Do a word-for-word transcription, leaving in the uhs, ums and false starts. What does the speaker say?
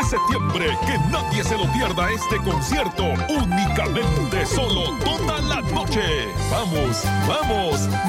de septiembre. Que nadie se lo pierda este concierto. Únicamente solo toda la noche. Vamos, vamos,